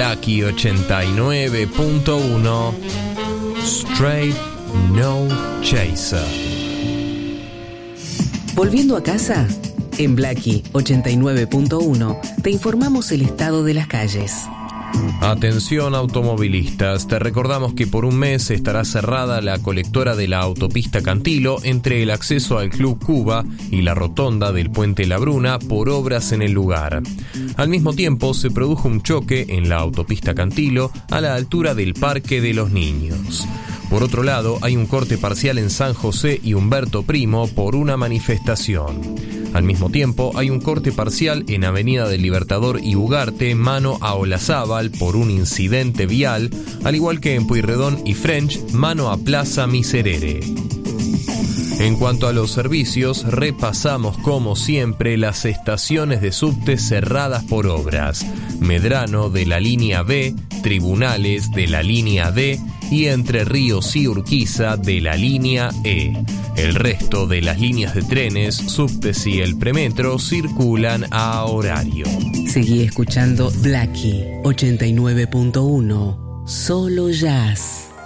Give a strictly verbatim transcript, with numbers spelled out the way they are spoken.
Blackie ochenta y nueve punto uno, Straight No Chaser. Volviendo a casa, en Blackie ochenta y nueve punto uno te informamos el estado de las calles. Atención automovilistas, te recordamos que por un mes estará cerrada la colectora de la autopista Cantilo entre el acceso al Club Cuba y la rotonda del Puente La Bruna por obras en el lugar. Al mismo tiempo se produjo un choque en la autopista Cantilo a la altura del Parque de los Niños. Por otro lado, hay un corte parcial en San José y Humberto Primo por una manifestación. Al mismo tiempo, hay un corte parcial en Avenida del Libertador y Ugarte, mano a Olazábal, por un incidente vial, al igual que en Pueyrredón y French, mano a Plaza Miserere. En cuanto a los servicios, repasamos como siempre las estaciones de subte cerradas por obras. Medrano de la línea B, Tribunales de la línea D y Entre Ríos y Urquiza de la línea E. El resto de las líneas de trenes, subtes y el premetro circulan a horario. Seguí escuchando Blackie ochenta y nueve punto uno, solo jazz.